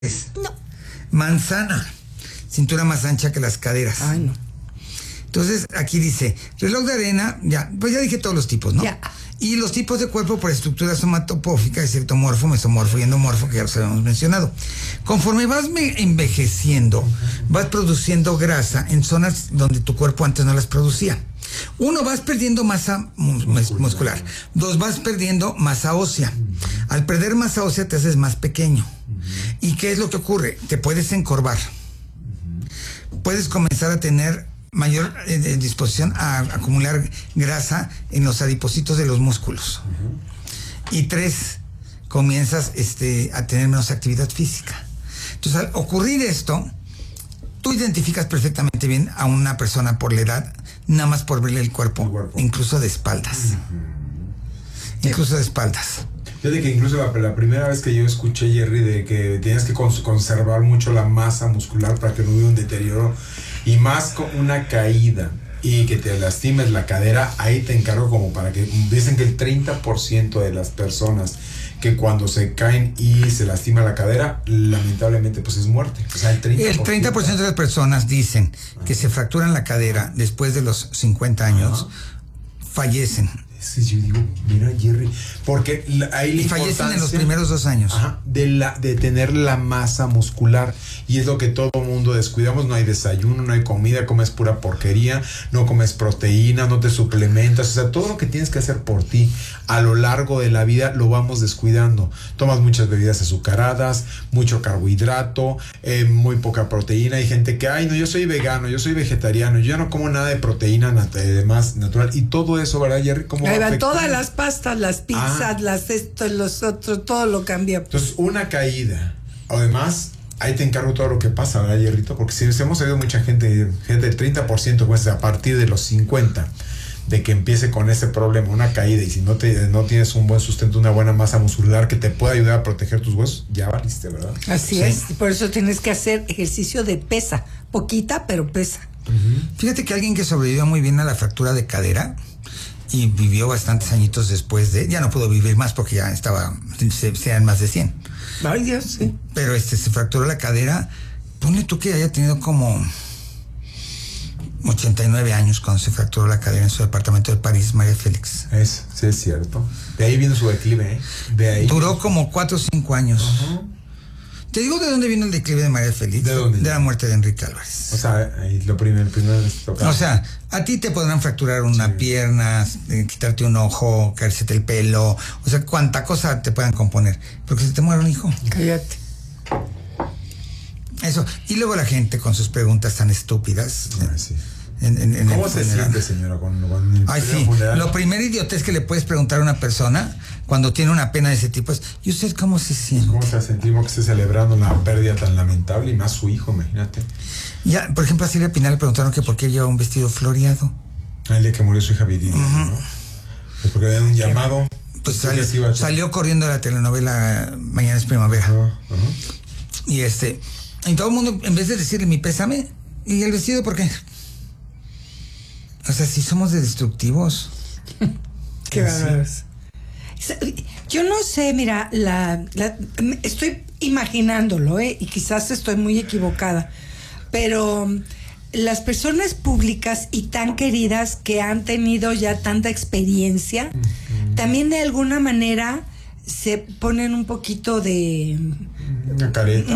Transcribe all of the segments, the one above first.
No. Manzana, cintura más ancha que las caderas. Ay, no. Entonces, aquí dice, reloj de arena, pues ya dije todos los tipos, ¿no? Ya. Y los tipos de cuerpo por estructura somatopófica, es ectomorfo, mesomorfo y endomorfo, que ya los habíamos mencionado. Conforme vas envejeciendo, vas produciendo grasa en zonas donde tu cuerpo antes no las producía. 1, vas perdiendo masa muscular. 2, vas perdiendo masa ósea. Al perder masa ósea te haces más pequeño. ¿Y qué es lo que ocurre? Te puedes encorvar. Puedes comenzar a tener mayor disposición a acumular grasa en los adipocitos de los músculos. Y 3, comienzas a tener menos actividad física. Entonces, al ocurrir esto, tú identificas perfectamente bien a una persona por la edad, nada más por verle el cuerpo. Incluso de espaldas. Incluso de espaldas. Fíjate que incluso la primera vez que yo escuché, Jerry, de que tienes que conservar mucho la masa muscular para que no hubiera un deterioro, y más con una caída y que te lastimes la cadera, ahí te encargo como para que, dicen que el 30% de las personas que cuando se caen y se lastima la cadera, lamentablemente pues es muerte. O sea, el 30%. El 30% de las personas dicen que se fracturan la cadera después de los 50 años, fallecen. Sí, yo digo, mira, Jerry, porque hay la y fallecen en los primeros 2 años. De tener la masa muscular, y es lo que todo mundo descuidamos. No hay desayuno, no hay comida, comes pura porquería, no comes proteína, no te suplementas, o sea, todo lo que tienes que hacer por ti a lo largo de la vida lo vamos descuidando. Tomas muchas bebidas azucaradas, mucho carbohidrato, muy poca proteína. Hay gente que, ay, no, yo soy vegano, yo soy vegetariano, yo ya no como nada de proteína más natural, y todo eso, ¿verdad, Jerry? ¿Cómo todas las pastas, las pizzas, los otros, todo lo cambia. Entonces, una caída. Además, ahí te encargo todo lo que pasa, ¿verdad, Jerrito? Porque si hemos oído mucha gente del 30%, pues a partir de los 50, de que empiece con ese problema, una caída, y si no tienes un buen sustento, una buena masa muscular que te pueda ayudar a proteger tus huesos, ya valiste, ¿verdad? Así es, por eso tienes que hacer ejercicio de pesa, poquita, pero pesa. Fíjate que alguien que sobrevivió muy bien a la fractura de cadera y vivió bastantes añitos después ya no pudo vivir más porque ya sean más de 100. Ay, Dios, sí. Pero se fracturó la cadera. Ponle tú que haya tenido como 89 años cuando se fracturó la cadera en su departamento de París, María Félix. Sí, es cierto. De ahí vino su declive, ¿eh? De ahí. Duró como 4 o 5 años. Te digo de dónde vino el declive de María Félix. ¿De dónde? De la muerte de Enrique Álvarez. O sea, ahí lo primero tocaba. O sea, a ti te podrán fracturar una pierna, quitarte un ojo, caérsete el pelo, o sea, cuánta cosa te puedan componer. Porque se te muere un hijo. Cállate. Eso. Y luego la gente con sus preguntas tan estúpidas. Sí. ¿Cómo se siente, señora, con Ay, sí. funeral? Lo primero idiotez que le puedes preguntar a una persona cuando tiene una pena de ese tipo es, ¿y usted cómo se siente? ¿Cómo se sentimos que esté celebrando una pérdida tan lamentable, y más su hijo, imagínate? Ya, por ejemplo, a Silvia Pinal le preguntaron que por qué lleva un vestido floreado. El día que murió su hija Viridiana, ¿no? Pues porque había un llamado. Pues salió corriendo de la telenovela Mañana es Primavera. Y y todo el mundo, en vez de decirle mi pésame, ¿y el vestido por qué? O sea, si somos de destructivos. Qué bárbaros. Yo no sé, mira, estoy imaginándolo, y quizás estoy muy equivocada, pero las personas públicas y tan queridas que han tenido ya tanta experiencia, también de alguna manera se ponen un poquito de... Una careta.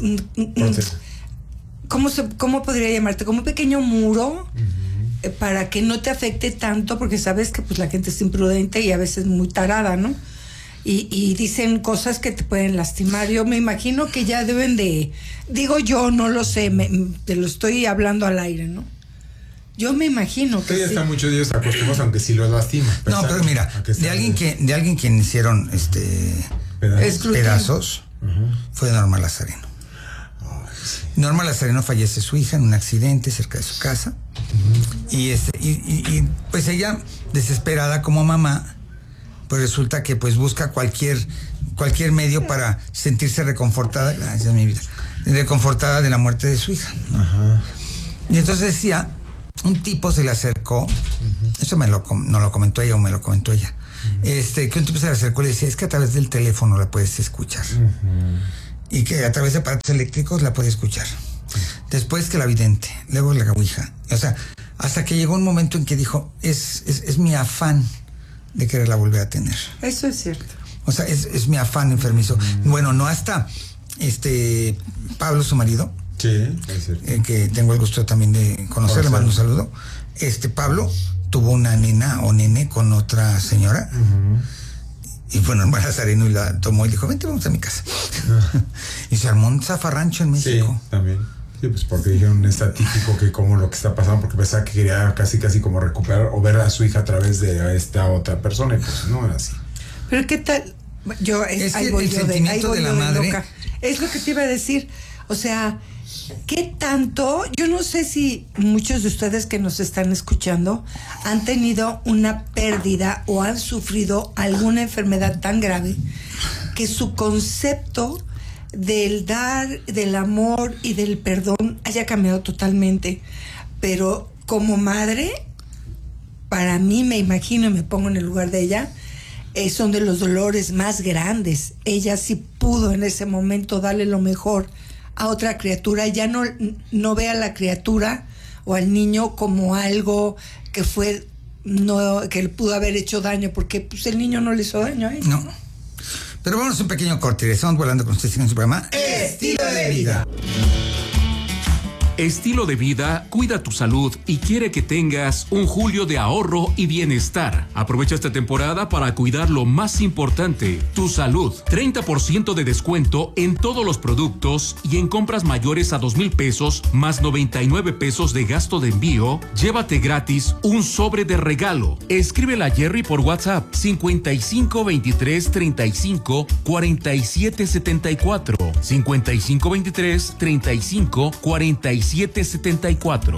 ¿Cómo podría llamarte? Como un pequeño muro. Para que no te afecte tanto, porque sabes que pues la gente es imprudente y a veces muy tarada, ¿no? Y dicen cosas que te pueden lastimar. Yo me imagino que ya deben de... Digo yo, no lo sé, te lo estoy hablando al aire, ¿no? Yo me imagino que ya están muchos de ellos acostumbrados, aunque sí los lastima. No, pero mira, de alguien que hicieron pedazos, fue Norma Lazareno. Norma Lazareno fallece su hija en un accidente cerca de su casa. Y pues ella, desesperada como mamá, pues resulta que pues busca cualquier medio para sentirse reconfortada. Gracias, mi vida. Reconfortada de la muerte de su hija. Y entonces decía, un tipo se le acercó, eso no lo comentó ella o me lo comentó ella, que un tipo se le acercó y le decía, es que a través del teléfono la puedes escuchar. y que a través de aparatos eléctricos la podía escuchar. Después que la vidente, luego la ouija. O sea, hasta que llegó un momento en que dijo, es mi afán de quererla volver a tener. Eso es cierto. O sea, es mi afán enfermizo. Bueno, no hasta Pablo, su marido. Sí, es cierto. Que tengo el gusto también de conocerle, mando un saludo. Pablo tuvo una nena o nene con otra señora. Y bueno, hermano Nazareno, y la tomó y dijo, vente, vamos a mi casa. Y se armó un zafarrancho en México. Sí, también. Sí, pues porque dijeron, está típico que como lo que está pasando, porque pensaba que quería casi como recuperar o ver a su hija a través de esta otra persona, y pues no era así. Pero ¿qué tal? Ahí voy yo de la madre. Loca. Es lo que te iba a decir. O sea, ¿qué tanto? Yo no sé si muchos de ustedes que nos están escuchando han tenido una pérdida o han sufrido alguna enfermedad tan grave que su concepto del dar, del amor y del perdón haya cambiado totalmente. Pero como madre, para mí, me imagino y me pongo en el lugar de ella, son de los dolores más grandes. Ella sí pudo en ese momento darle lo mejor a otra criatura. Ya no ve a la criatura o al niño como algo que que le pudo haber hecho daño, porque pues el niño no le hizo daño a ella. No. Pero vamos a un pequeño corte. Estamos volando con ustedes en su programa Estilo de Vida. Estilo de Vida cuida tu salud y quiere que tengas un julio de ahorro y bienestar. Aprovecha esta temporada para cuidar lo más importante, tu salud. 30% de descuento en todos los productos y en compras mayores a 2,000 pesos más 99 pesos de gasto de envío. Llévate gratis un sobre de regalo. Escríbele a Jerry por WhatsApp 55 23 35 47 74 55 23 35 47 74.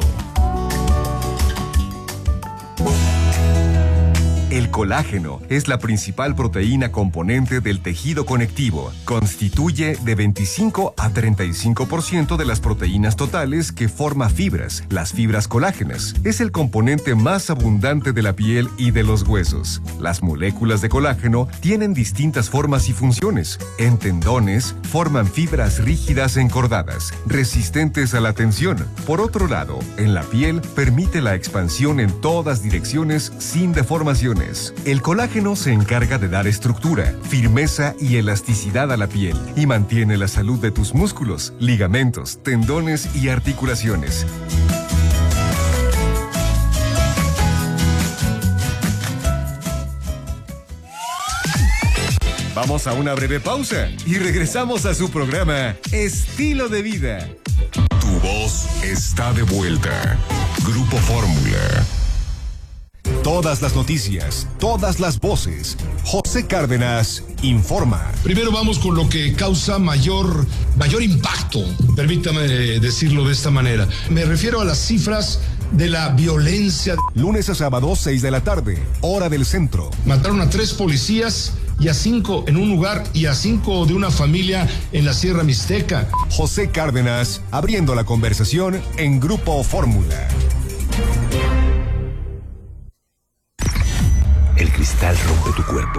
El colágeno es la principal proteína componente del tejido conectivo. Constituye de 25 a 35% de las proteínas totales que forma fibras, las fibras colágenas. Es el componente más abundante de la piel y de los huesos. Las moléculas de colágeno tienen distintas formas y funciones. En tendones, forman fibras rígidas encordadas, resistentes a la tensión. Por otro lado, en la piel, permite la expansión en todas direcciones sin deformaciones. El colágeno se encarga de dar estructura, firmeza y elasticidad a la piel y mantiene la salud de tus músculos, ligamentos, tendones y articulaciones. Vamos a una breve pausa y regresamos a su programa Estilo de Vida. Tu voz está de vuelta. Grupo Fórmula. Todas las noticias, todas las voces. José Cárdenas informa. Primero vamos con lo que causa mayor impacto, permítame decirlo de esta manera. Me refiero a las cifras de la violencia. Lunes a sábado, 6 de la tarde, hora del centro. Mataron a 3 policías y a 5 en un lugar y a 5 de una familia en la Sierra Mixteca. José Cárdenas, abriendo la conversación en Grupo Fórmula. El cristal rompe tu cuerpo,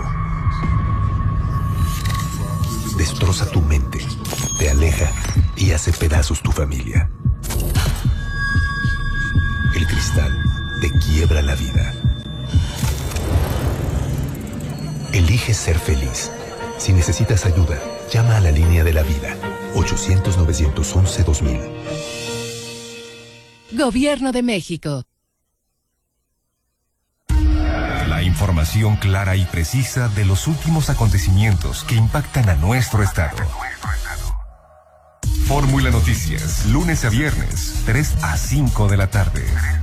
destroza tu mente, te aleja y hace pedazos tu familia. El cristal te quiebra la vida. Elige ser feliz. Si necesitas ayuda, llama a la línea de la vida, 800-911-2000. Gobierno de México. Información clara y precisa de los últimos acontecimientos que impactan a nuestro estado. Fórmula Noticias, lunes a viernes, 3 a 5 de la tarde.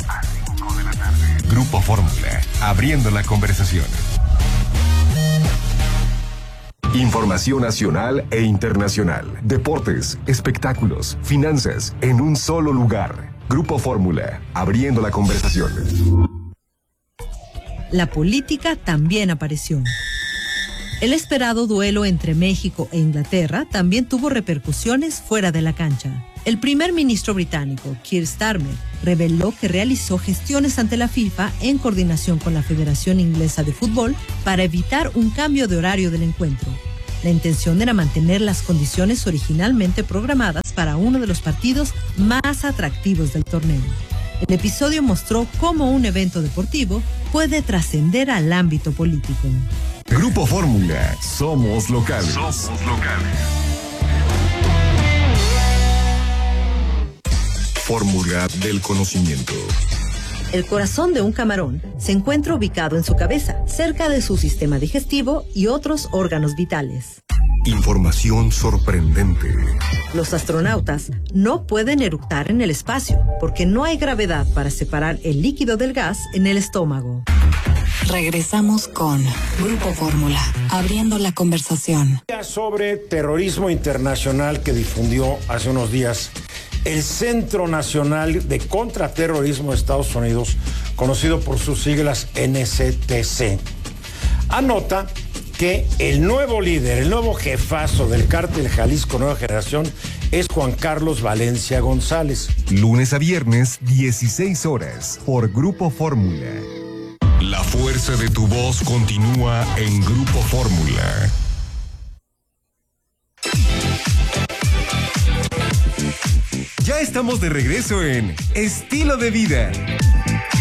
Grupo Fórmula, abriendo la conversación. Información nacional e internacional, deportes, espectáculos, finanzas, en un solo lugar. Grupo Fórmula, abriendo la conversación. La política también apareció. El esperado duelo entre México e Inglaterra también tuvo repercusiones fuera de la cancha. El primer ministro británico, Keir Starmer, reveló que realizó gestiones ante la FIFA en coordinación con la Federación Inglesa de Fútbol para evitar un cambio de horario del encuentro. La intención era mantener las condiciones originalmente programadas para uno de los partidos más atractivos del torneo. El episodio mostró cómo un evento deportivo puede trascender al ámbito político. Grupo Fórmula, somos locales. Fórmula del conocimiento. El corazón de un camarón se encuentra ubicado en su cabeza, cerca de su sistema digestivo y otros órganos vitales. Información sorprendente. Los astronautas no pueden eructar en el espacio porque no hay gravedad para separar el líquido del gas en el estómago. Regresamos con Grupo Fórmula, abriendo la conversación. Sobre terrorismo internacional que difundió hace unos días el Centro Nacional de Contraterrorismo de Estados Unidos, conocido por sus siglas NCTC, anota que el nuevo líder, el nuevo jefazo del cártel Jalisco Nueva Generación es Juan Carlos Valencia González. Lunes a viernes, 16 horas, por Grupo Fórmula. La fuerza de tu voz continúa en Grupo Fórmula. Ya estamos de regreso en Estilo de Vida.